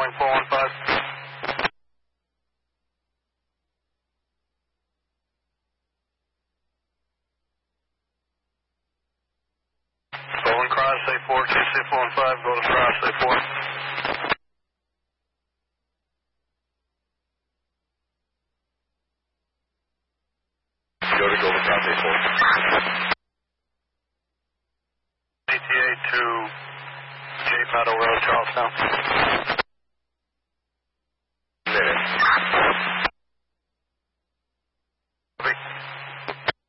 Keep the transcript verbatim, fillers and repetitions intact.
seven four one five. Golden Cross, A four two six one five, Golden Cross, A four. Go to Golden Cross, A four. E T A to J Paddle Road, Charlestown.